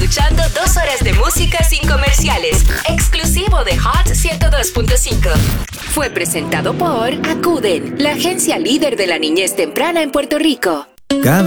escuchando 2 horas de música sin comerciales, exclusivo de Hot 102.5. Fue presentado por Acuden, la agencia líder de la niñez temprana en Puerto Rico. Cada